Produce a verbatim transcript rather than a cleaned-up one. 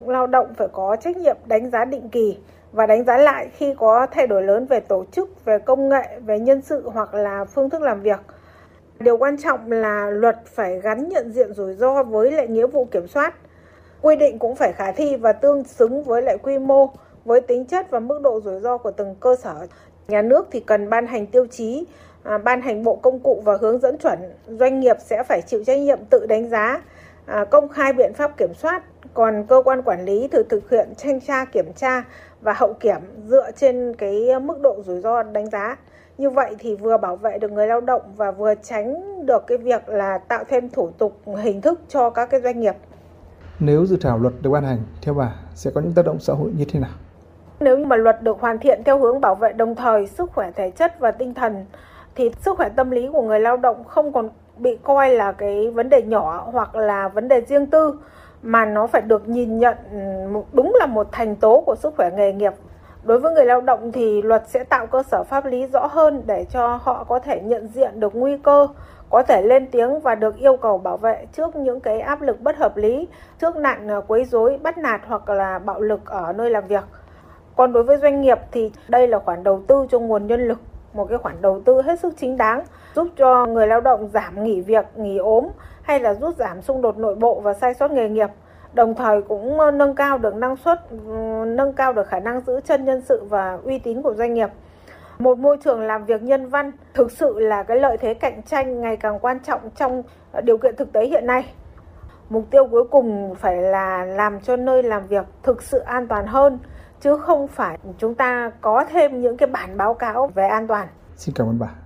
Lao động phải có trách nhiệm đánh giá định kỳ và đánh giá lại khi có thay đổi lớn về tổ chức, về công nghệ, về nhân sự hoặc là phương thức làm việc. Điều quan trọng là luật phải gắn nhận diện rủi ro với lại nghĩa vụ kiểm soát. Quy định cũng phải khả thi và tương xứng với lại quy mô, với tính chất và mức độ rủi ro của từng cơ sở. Nhà nước thì cần ban hành tiêu chí, à, ban hành bộ công cụ và hướng dẫn chuẩn. Doanh nghiệp sẽ phải chịu trách nhiệm tự đánh giá, à, công khai biện pháp kiểm soát. Còn cơ quan quản lý thì thực hiện thanh tra, kiểm tra và hậu kiểm dựa trên cái mức độ rủi ro đánh giá. Như vậy thì vừa bảo vệ được người lao động và vừa tránh được cái việc là tạo thêm thủ tục hình thức cho các cái doanh nghiệp. Nếu dự thảo luật được ban hành, theo bà sẽ có những tác động xã hội như thế nào? Nếu mà luật được hoàn thiện theo hướng bảo vệ đồng thời sức khỏe thể chất và tinh thần thì sức khỏe tâm lý của người lao động không còn bị coi là cái vấn đề nhỏ hoặc là vấn đề riêng tư, mà nó phải được nhìn nhận đúng là một thành tố của sức khỏe nghề nghiệp. Đối với người lao động thì luật sẽ tạo cơ sở pháp lý rõ hơn để cho họ có thể nhận diện được nguy cơ, có thể lên tiếng và được yêu cầu bảo vệ trước những cái áp lực bất hợp lý, trước nạn quấy rối, bắt nạt hoặc là bạo lực ở nơi làm việc. Còn đối với doanh nghiệp thì đây là khoản đầu tư cho nguồn nhân lực, một cái khoản đầu tư hết sức chính đáng, giúp cho người lao động giảm nghỉ việc, nghỉ ốm hay là giúp giảm xung đột nội bộ và sai sót nghề nghiệp. Đồng thời cũng nâng cao được năng suất, nâng cao được khả năng giữ chân nhân sự và uy tín của doanh nghiệp. Một môi trường làm việc nhân văn thực sự là cái lợi thế cạnh tranh ngày càng quan trọng trong điều kiện thực tế hiện nay. Mục tiêu cuối cùng phải là làm cho nơi làm việc thực sự an toàn hơn, chứ không phải chúng ta có thêm những cái bản báo cáo về an toàn. Xin cảm ơn bà.